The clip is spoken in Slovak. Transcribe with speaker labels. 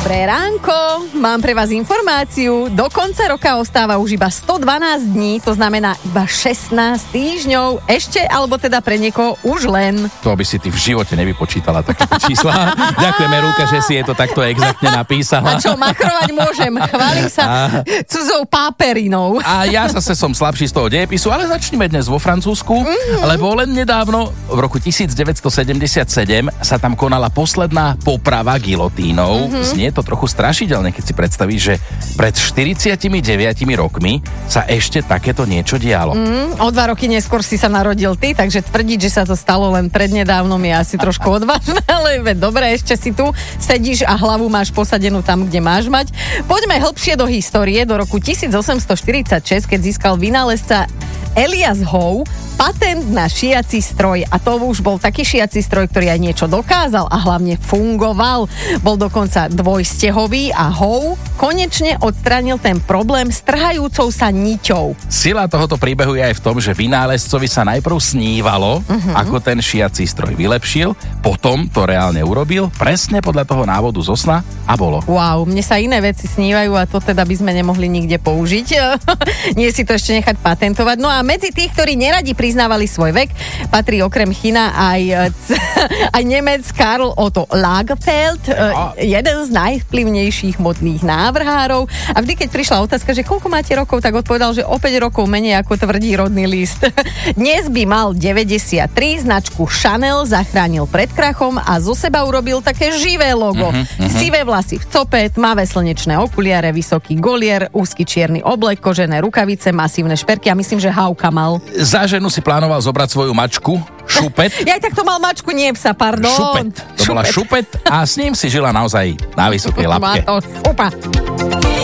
Speaker 1: Dobré ránko, mám pre vás informáciu. Do konca roka ostáva už iba 112 dní, to znamená iba 16 týždňov. Ešte, alebo teda pre niekoho už len.
Speaker 2: To by si ty v živote nevypočítala takéto čísla. Ďakujeme, Rúka, že si je to takto exaktne napísala.
Speaker 1: A čo, machrovať môžem. Chválim sa cudzou páperinou.
Speaker 2: A ja zase som slabší z toho dejepisu, ale začneme dnes vo Francúzsku, lebo len nedávno, v roku 1977, sa tam konala posledná poprava gilotínou. Znie to trochu strašidelne, keď si predstavíš, že pred 49 rokmi sa ešte takéto niečo dialo.
Speaker 1: O 2 roky neskôr si sa narodil ty, takže tvrdiť, že sa to stalo len prednedávnom je asi trošku odvážne, ale dobre, ešte si tu sedíš a hlavu máš posadenú tam, kde máš mať. Poďme hlbšie do histórie, do roku 1846, keď získal vynálezca Elias Howe patent na šiaci stroj. A to už bol taký šiaci stroj, ktorý aj niečo dokázal a hlavne fungoval. Bol dokonca dvojstehový a Howe konečne odstránil ten problém s trhajúcou sa niťou.
Speaker 2: Sila tohoto príbehu je aj v tom, že vynálezcovi sa najprv snívalo, ako ten šiaci stroj vylepšil, potom to reálne urobil, presne podľa toho návodu zo sna a bolo.
Speaker 1: Wow, mne sa iné veci snívajú a to teda by sme nemohli nikde použiť. Nie si to ešte nechať patentovať. No a medzi tých, ktorí neradi priznávali svoj vek, patrí okrem China aj Nemec Karl Otto Lagerfeld, jeden z najvplyvnejších modných návrhárov. A vždy, keď prišla otázka, že koľko máte rokov, tak odpovedal, že o 5 rokov menej, ako tvrdí rodný list. Dnes by mal 93, značku Chanel zachránil pred krachom a zo seba urobil také živé logo. Sivé vlasy v cope, tmavé slnečné okuliare, vysoký golier, úzky čierny oblek, kožené rukavice, masívne šperky a myslím, že Hauka mal.
Speaker 2: Za ženu si plánoval zobrať svoju mačku, Šupet.
Speaker 1: Ja tak to mal mačku, nie psa, pardon.
Speaker 2: Šupet. To bola Šupet a s ním si žila naozaj na vysokej labke.
Speaker 1: Má to šupa.